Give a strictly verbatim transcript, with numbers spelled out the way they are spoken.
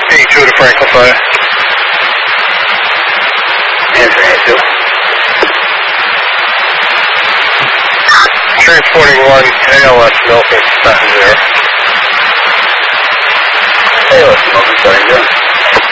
eighty-two to Franklin five. Answer eighty-two. Transporting one A L S Milford, passenger.